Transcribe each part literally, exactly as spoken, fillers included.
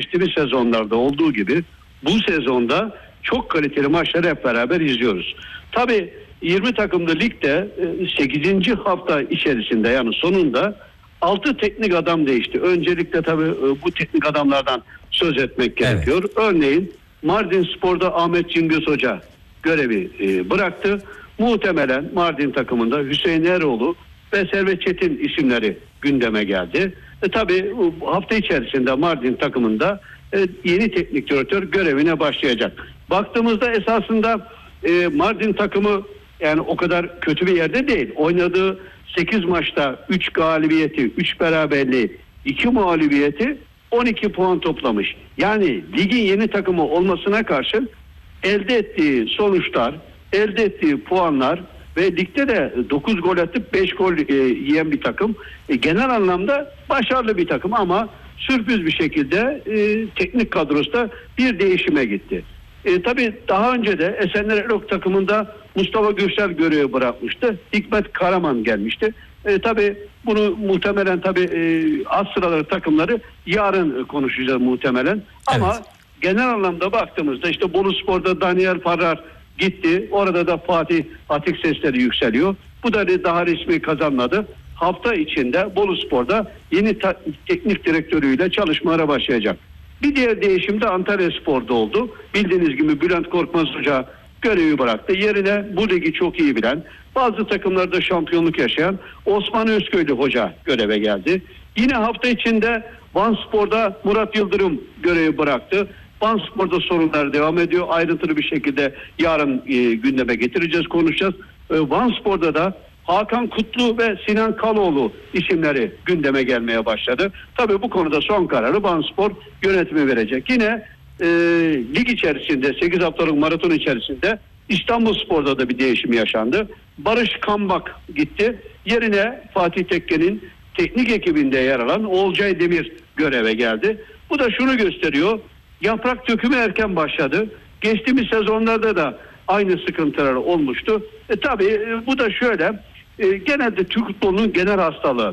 geçtiğimiz sezonlarda olduğu gibi bu sezonda çok kaliteli maçları hep beraber izliyoruz. Tabii yirmi takımlı ligde sekizinci hafta içerisinde, yani sonunda altı teknik adam değişti. Öncelikle tabii bu teknik adamlardan söz etmek gerekiyor. Evet. Örneğin Mardin Spor'da Ahmet Cingöz Hoca görevi e, bıraktı. Muhtemelen Mardin takımında Hüseyin Eroğlu ve Servet Çetin isimleri gündeme geldi. E, tabii hafta içerisinde Mardin takımında e, yeni teknik direktör görevine başlayacak. Baktığımızda esasında e, Mardin takımı yani o kadar kötü bir yerde değil. Oynadığı sekiz maçta üç galibiyeti, üç beraberliği, iki mağlubiyeti, on iki puan toplamış. Yani ligin yeni takımı olmasına karşın elde ettiği sonuçlar, elde ettiği puanlar ve ligde de dokuz gol atıp beş gol e, yiyen bir takım. E, genel anlamda başarılı bir takım ama sürpriz bir şekilde e, teknik kadrosta bir değişime gitti. E, tabii daha önce de Esenler Erok takımında Mustafa Gürsel görevi bırakmıştı. Hikmet Karaman gelmişti. E, tabii bunu muhtemelen tabii e, az sıraları takımları yarın konuşacağız muhtemelen. Ama evet, genel anlamda baktığımızda işte Boluspor'da Daniel Farrar gitti. Orada da Fatih Atik sesleri yükseliyor. Bu da daha resmi kazanmadı. Hafta içinde Boluspor'da yeni ta- teknik direktörüyle çalışmalara başlayacak. Bir diğer değişim de Antalya Spor'da oldu. Bildiğiniz gibi Bülent Korkmaz Hoca görevi bıraktı. Yerine bu ligi çok iyi bilen, bazı takımlarda şampiyonluk yaşayan Osman Özköylü Hoca göreve geldi. Yine hafta içinde Van Spor'da Murat Yıldırım görevi bıraktı. Van Spor'da sorunlar devam ediyor. Ayrıntılı bir şekilde yarın e, gündeme getireceğiz, konuşacağız. E, Van Spor'da da Hakan Kutlu ve Sinan Kaloğlu isimleri gündeme gelmeye başladı. Tabii bu konuda son kararı Van Spor yönetimi verecek. Yine e, lig içerisinde sekiz haftalık maraton içerisinde İstanbul Spor'da da bir değişim yaşandı. Barış Kambak gitti. Yerine Fatih Tekke'nin teknik ekibinde yer alan Olcay Demir göreve geldi. Bu da şunu gösteriyor. Yaprak dökümü erken başladı. Geçtiğimiz sezonlarda da aynı sıkıntılar olmuştu. E tabii e, bu da şöyle. E, genelde Türk futbolunun genel hastalığı.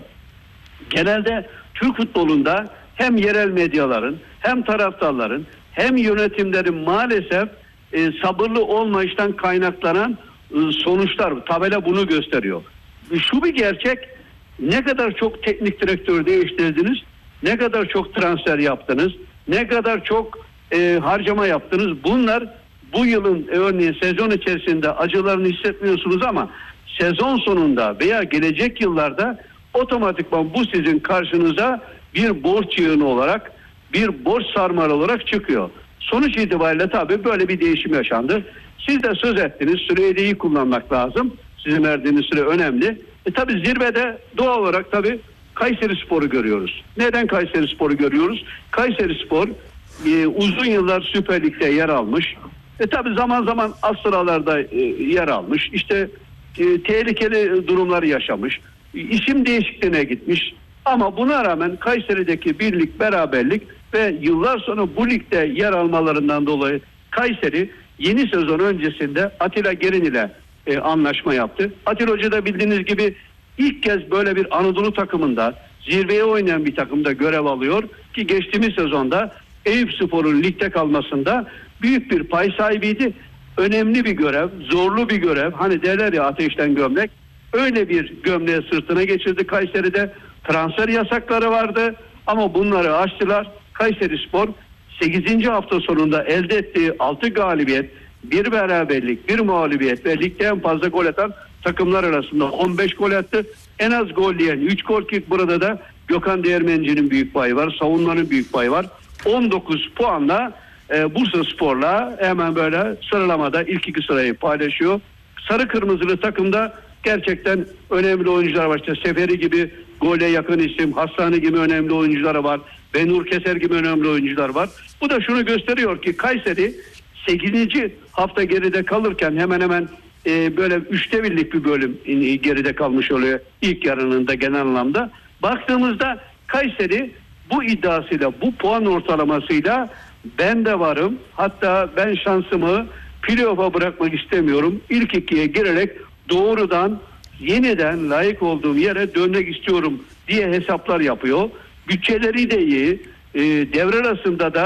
Genelde Türk futbolunda hem yerel medyaların, hem taraftarların, hem yönetimlerin maalesef e, sabırlı olmayıştan kaynaklanan e, sonuçlar. Tabela bunu gösteriyor. E, şu bir gerçek. Ne kadar çok teknik direktör değiştirdiniz, ne kadar çok transfer yaptınız, ne kadar çok e, harcama yaptınız. Bunlar bu yılın e, örneğin sezon içerisinde acılarını hissetmiyorsunuz ama sezon sonunda veya gelecek yıllarda otomatikman bu sizin karşınıza bir borç yığını olarak, bir borç sarmal olarak çıkıyor. Sonuç itibariyle tabii böyle bir değişim yaşandı. Siz de söz ettiniz, süreyi de iyi kullanmak lazım. Sizin verdiğiniz süre önemli. E tabii zirvede doğal olarak tabii Kayserispor'u görüyoruz. Neden Kayserispor'u görüyoruz? Kayserispor e, uzun yıllar Süper Lig'de yer almış. E tabii zaman zaman az sıralarda e, yer almış. İşte e, tehlikeli durumlar yaşamış. E, isim değişikliğine gitmiş. Ama buna rağmen Kayseri'deki birlik, beraberlik ve yıllar sonra bu ligde yer almalarından dolayı Kayseri yeni sezon öncesinde Atilla Gerin ile e, anlaşma yaptı. Atilla Hoca da bildiğiniz gibi ilk kez böyle bir Anadolu takımında, zirveye oynayan bir takımda görev alıyor ki geçtiğimiz sezonda Eyüpspor'un ligde kalmasında büyük bir pay sahibiydi. Önemli bir görev, zorlu bir görev. Hani derler ya ateşten gömlek. Öyle bir gömleği sırtına geçirdi Kayseri'de. Transfer yasakları vardı ama bunları aştılar. Kayserispor sekizinci hafta sonunda elde ettiği altı galibiyet, bir beraberlik, bir mağlubiyet ve ligde en fazla gol atan takımlar arasında on beş gol attı. En az gol yiyen üç gol ki burada da Gökhan Değirmenci'nin büyük payı var. Savunmanın büyük payı var. on dokuz puanla e, Bursaspor'la hemen böyle sıralamada ilk iki sırayı paylaşıyor. Sarı kırmızılı takımda gerçekten önemli oyuncular var. İşte Seferi gibi gole yakın isim, Hastane gibi önemli oyuncuları var. Benur Keser gibi önemli oyuncular var. Bu da şunu gösteriyor ki Kayseri sekizinci hafta geride kalırken hemen hemen e, böyle üçte birlik bir bölüm geride kalmış oluyor ilk yarının da genel anlamda. Baktığımızda Kayseri bu iddiasıyla, bu puan ortalamasıyla ben de varım. Hatta ben şansımı playoff'a bırakmak istemiyorum. İlk ikiye girerek doğrudan yeniden layık olduğum yere dönmek istiyorum diye hesaplar yapıyor. Bütçeleri de iyi. E, devre arasında da